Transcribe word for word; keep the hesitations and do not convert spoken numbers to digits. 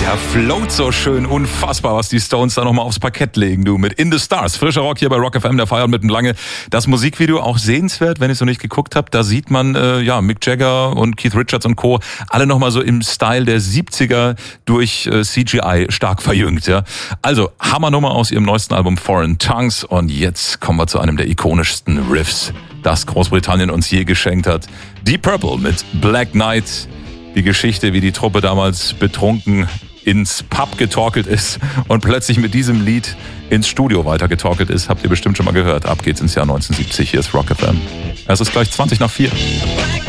Der float so schön, unfassbar, was die Stones da nochmal aufs Parkett legen, du. Mit In the Stars, frischer Rock hier bei Rock F M, der Feierabend mitten lange. Das Musikvideo auch sehenswert, wenn ich es noch nicht geguckt habe. Da sieht man, äh, ja, Mick Jagger und Keith Richards und Co. alle nochmal so im Style der siebziger durch äh, C G I stark verjüngt, ja. Also, Hammernummer aus ihrem neuesten Album Foreign Tongues. Und jetzt kommen wir zu einem der ikonischsten Riffs, das Großbritannien uns je geschenkt hat. Deep Purple mit Black Knight. Die Geschichte, wie die Truppe damals betrunken ins Pub getorkelt ist und plötzlich mit diesem Lied ins Studio weitergetorkelt ist, habt ihr bestimmt schon mal gehört. Ab geht's ins Jahr neunzehnhundertsiebzig, hier ist Rock F M. Es ist gleich zwanzig nach vier.